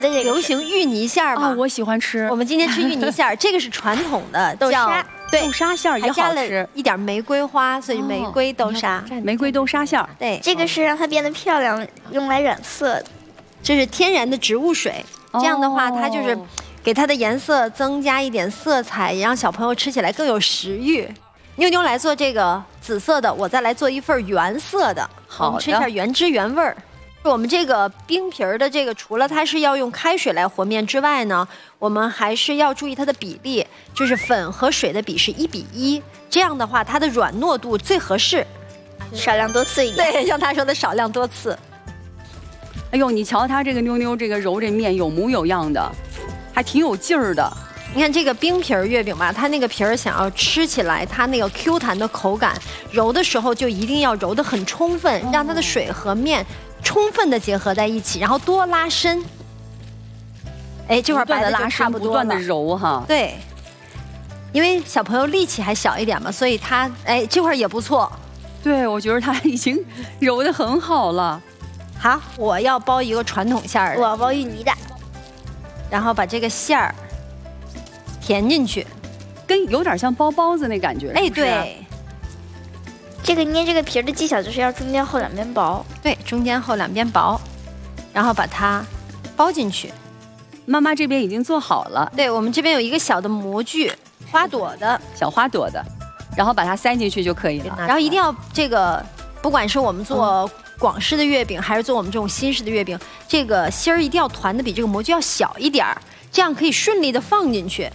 流行芋泥馅儿嘛， 我喜欢吃。 我们今天吃芋泥馅儿，这个是传统的豆沙， 对， 豆沙馅儿也好吃， 还加了一点玫瑰花，所以玫瑰豆沙， 玫瑰豆沙馅儿。 对， 这个是让它变得漂亮，用来染色的。 这是天然的植物水，这样的话它就是给它的颜色增加一点色彩，也让小朋友吃起来更有食欲。妞妞来做这个紫色的，我再来做一份原色的， 好的， 我们吃一下原汁原味儿。我们这个冰皮儿的这个，除了它是要用开水来和面之外呢，我们还是要注意它的比例，就是粉和水的比是1:1，这样的话它的软糯度最合适， 少量多次一点。 对，像他说的少量多次。 哎呦，你瞧他这个妞妞这个揉这面有模有样的，还挺有劲儿的。 你看这个冰皮儿月饼吧，它那个皮儿想要吃起来，它那个 Q 弹的口感，揉的时候就一定要揉得很充分，让它的水和面充分的结合在一起，然后多拉伸。哎，这块白的拉伸， 不断的揉哈。 对，因为小朋友力气还小一点嘛，所以他这块也不错。 对，我觉得他已经揉得很好了。 好，我要包一个传统馅儿的， 我要包芋泥的， 然后把这个馅儿填进去， 跟有点像包包子那感觉。 哎，对。 这个捏这个皮儿的技巧就是要中间厚两边薄。 对，中间厚两边薄，然后把它包进去。 妈妈这边已经做好了。 对，我们这边有一个小的模具，花朵的小花朵的，然后把它塞进去就可以了。 然后一定要这个，不管是我们做广式的月饼，还是做我们这种新式的月饼，这个芯儿一定要团的比这个模具要小一点儿，这样可以顺利的放进去。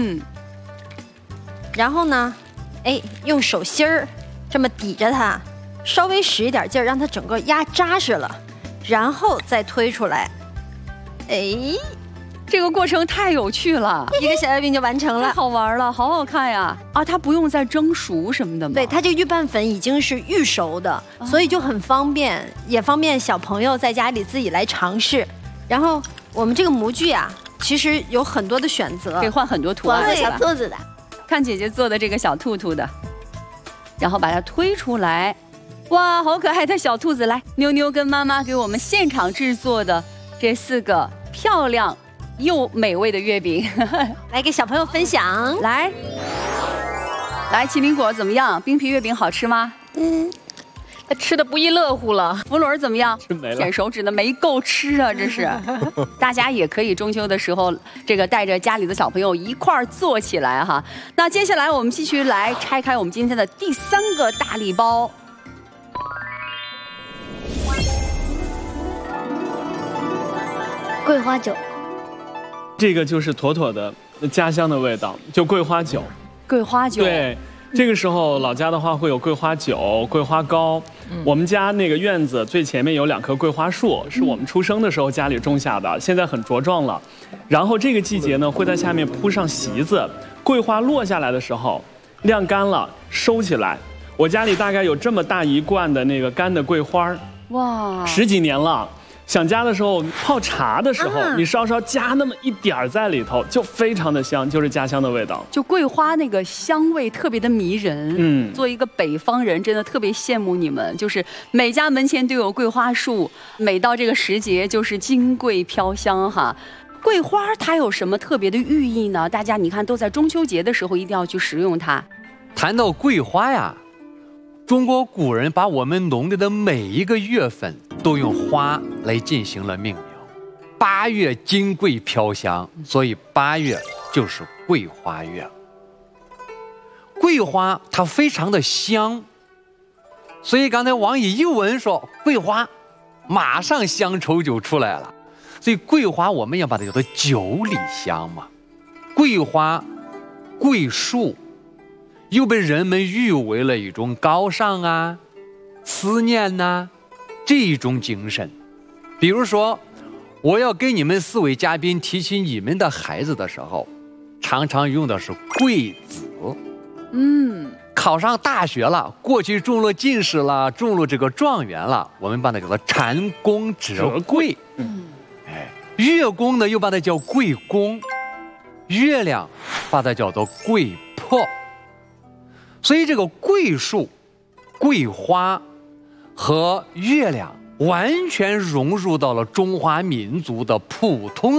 然后呢，用手心儿这么抵着它，稍微使一点劲儿，让它整个压扎实了，然后再推出来。 这个过程太有趣了， 一个小月饼就完成了， 太好玩了，好好看呀！啊，它不用再蒸熟什么的吗？ 对，它这个预拌粉已经是预熟的，所以就很方便，也方便小朋友在家里自己来尝试。然后我们这个模具啊，其实有很多的选择， 可以换很多图案。 我做小兔子的， 看姐姐做的这个小兔兔的，然后把它推出来，哇，好可爱的小兔子！来，妞妞跟妈妈给我们现场制作的这4个漂亮又美味的月饼， 来给小朋友分享。 来，麒麟果怎么样？冰皮月饼好吃吗？ 他吃的不亦乐乎了。 福伦怎么样？ 吃没了， 舔手指的没够吃啊！这是，大家也可以中秋的时候，这个带着家里的小朋友一块儿做起来哈。那接下来我们继续来拆开我们今天的第3个大礼包。 桂花酒。 这个就是妥妥的家乡的味道，就桂花酒。 桂花酒， 对，这个时候老家的话会有桂花酒、桂花糕。我们家那个院子最前面有2棵桂花树，是我们出生的时候家里种下的，现在很茁壮了。然后这个季节呢，会在下面铺上席子，桂花落下来的时候，晾干了收起来。我家里大概有这么大一罐的那个干的桂花， 哇 ，10几年了。想家的时候，泡茶的时候，你稍稍加那么一点儿在里头，就非常的香，就是家乡的味道。 就桂花那个香味特别的迷人。作为一个北方人，真的特别羡慕你们，就是每家门前都有桂花树，每到这个时节就是金桂飘香哈。桂花它有什么特别的寓意呢？大家你看都在中秋节的时候一定要去食用它。 谈到桂花呀，中国古人把我们农历的每一个月份都用花来进行了命名。8月金桂飘香，所以8月就是桂花月。桂花它非常的香，所以刚才王姨一闻说桂花，马上乡愁就出来了。所以桂花我们要把它叫做9里香嘛。桂花、桂树又被人们誉为了一种高尚啊、思念呐、这一种精神。比如说，我要给你们4位嘉宾提起你们的孩子的时候，常常用的是贵子。考上大学了，过去中了进士了，中了这个状元了，我们把它叫做蟾宫折桂。月宫呢又把它叫桂宫，月亮把它叫做桂魄。所以这个桂树、桂花和月亮完全融入到了中华民族的普通